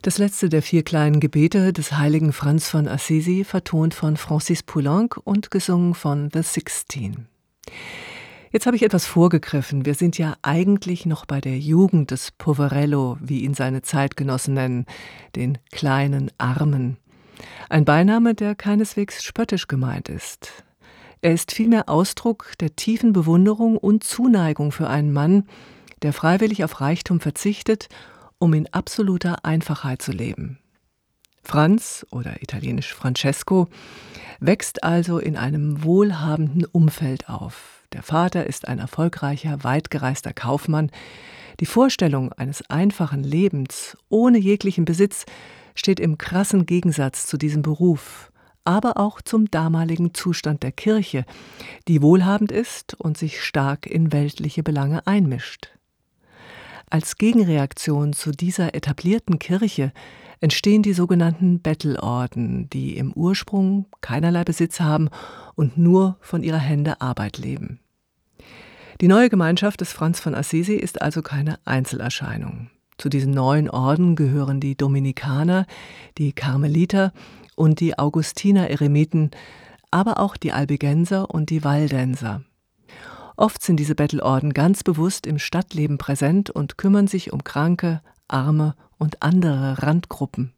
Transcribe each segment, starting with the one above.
Das letzte der 4 kleinen Gebete des heiligen Franz von Assisi, vertont von Francis Poulenc und gesungen von The Sixteen. Jetzt habe ich etwas vorgegriffen. Wir sind ja eigentlich noch bei der Jugend des Poverello, wie ihn seine Zeitgenossen nennen, den kleinen Armen. Ein Beiname, der keineswegs spöttisch gemeint ist. Er ist vielmehr Ausdruck der tiefen Bewunderung und Zuneigung für einen Mann, der freiwillig auf Reichtum verzichtet, um in absoluter Einfachheit zu leben. Franz, oder italienisch Francesco, wächst also in einem wohlhabenden Umfeld auf. Der Vater ist ein erfolgreicher, weitgereister Kaufmann. Die Vorstellung eines einfachen Lebens ohne jeglichen Besitz steht im krassen Gegensatz zu diesem Beruf, aber auch zum damaligen Zustand der Kirche, die wohlhabend ist und sich stark in weltliche Belange einmischt. Als Gegenreaktion zu dieser etablierten Kirche entstehen die sogenannten Bettelorden, die im Ursprung keinerlei Besitz haben und nur von ihrer Hände Arbeit leben. Die neue Gemeinschaft des Franz von Assisi ist also keine Einzelerscheinung. Zu diesen neuen Orden gehören die Dominikaner, die Karmeliter und die Augustiner-Eremiten, aber auch die Albigenser und die Waldenser. Oft sind diese Bettelorden ganz bewusst im Stadtleben präsent und kümmern sich um Kranke, Arme und andere Randgruppen.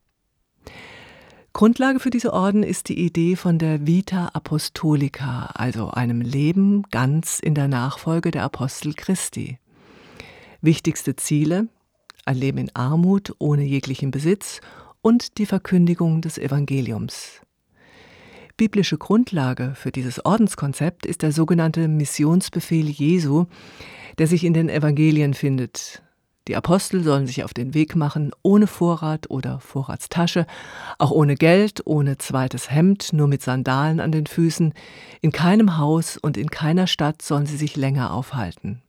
Grundlage für diese Orden ist die Idee von der Vita Apostolica, also einem Leben ganz in der Nachfolge der Apostel Christi. Wichtigste Ziele: ein Leben in Armut, ohne jeglichen Besitz und die Verkündigung des Evangeliums. Biblische Grundlage für dieses Ordenskonzept ist der sogenannte Missionsbefehl Jesu, der sich in den Evangelien findet. Die Apostel sollen sich auf den Weg machen, ohne Vorrat oder Vorratstasche, auch ohne Geld, ohne zweites Hemd, nur mit Sandalen an den Füßen. In keinem Haus und in keiner Stadt sollen sie sich länger aufhalten.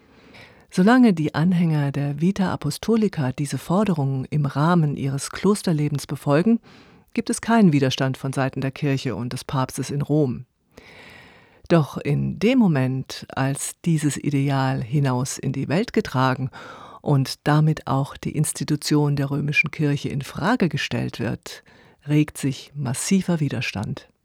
Solange die Anhänger der Vita Apostolica diese Forderungen im Rahmen ihres Klosterlebens befolgen, gibt es keinen Widerstand von Seiten der Kirche und des Papstes in Rom. Doch in dem Moment, als dieses Ideal hinaus in die Welt getragen und damit auch die Institution der römischen Kirche in Frage gestellt wird, regt sich massiver Widerstand.